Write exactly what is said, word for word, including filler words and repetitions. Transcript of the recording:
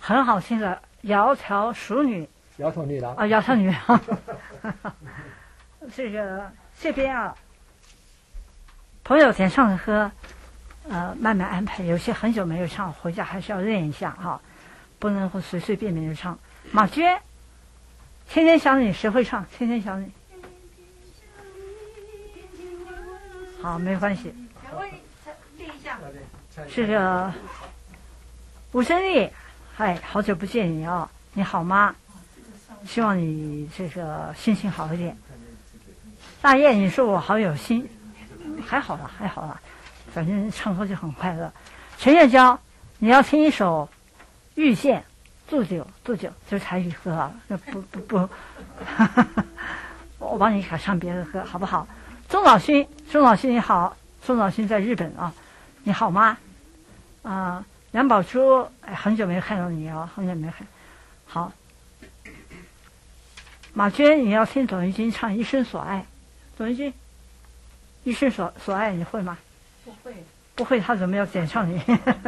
很好听的《窈窕淑女》。 窈窕女郎啊，窈窕女郎。这个这边啊，朋友点唱的歌，呃，慢慢安排。有些很久没有唱，回家还是要练一下哈，不能够随随便便就唱。马娟，天天想你，谁会唱？天天想你。好，没关系。 我练一下。 这个吴珍丽，嗨，好久不见你啊，你好吗？希望你这个心情好一点。大雁，你说我好有心，还好啦，还好啦，反正唱歌就很快乐。陈月娇，你要听一首《遇见》，祝酒，祝酒，这是台语歌啊，那不不不，我帮你改唱别的歌好不好？钟老勋，钟老勋你好，钟老勋在日本啊，你好吗？啊、呃，杨宝珠，哎，很久没看到你啊，很久没看，好。马娟，你要听董玉君唱《一生所爱》，董玉君，《一生所所爱》你会吗？ 不会。 不会，他怎么要点唱你？